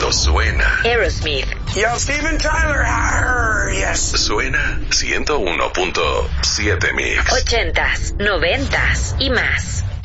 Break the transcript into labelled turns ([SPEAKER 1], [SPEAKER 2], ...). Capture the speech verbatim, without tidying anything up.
[SPEAKER 1] Esto suena.
[SPEAKER 2] Aerosmith.
[SPEAKER 3] Yo, Steven Tyler. Arr, yes.
[SPEAKER 1] Suena ciento uno punto siete Mix.
[SPEAKER 2] Ochentas, noventas y más.